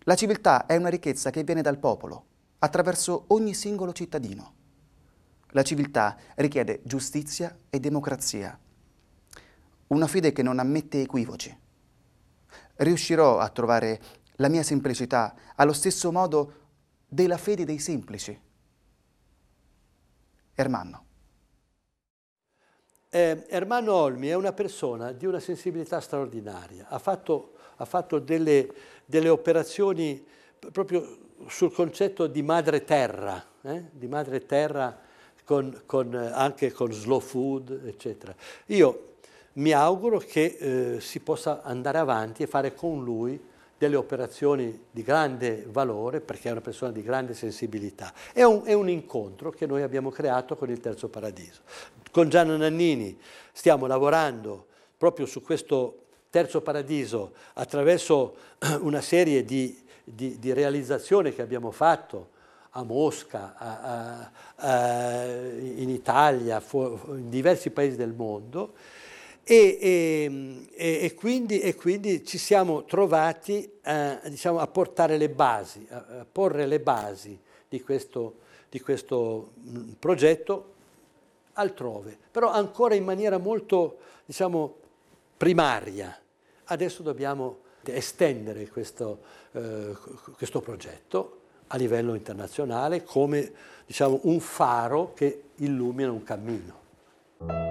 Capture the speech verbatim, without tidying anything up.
La civiltà è una ricchezza che viene dal popolo, attraverso ogni singolo cittadino. La civiltà richiede giustizia e democrazia. Una fede che non ammette equivoci. Riuscirò a trovare la mia semplicità allo stesso modo della fede dei semplici. Ermanno. Eh, Ermanno Olmi è una persona di una sensibilità straordinaria. Ha fatto, ha fatto delle, delle operazioni proprio sul concetto di madre terra, eh? di madre terra con, con, anche con slow food, eccetera. Io mi auguro che eh, si possa andare avanti e fare con lui delle operazioni di grande valore, perché è una persona di grande sensibilità. È un, è un incontro che noi abbiamo creato con il Terzo Paradiso. Con Gianna Nannini stiamo lavorando proprio su questo Terzo Paradiso attraverso una serie di, di, di realizzazioni che abbiamo fatto a Mosca, a, a, a, in Italia, in diversi paesi del mondo. E, e, e, quindi, e quindi ci siamo trovati a, diciamo, a portare le basi, a, a porre le basi di questo, di questo progetto altrove, però ancora in maniera molto, diciamo, primaria. Adesso dobbiamo estendere questo, eh, questo progetto a livello internazionale come, diciamo, un faro che illumina un cammino.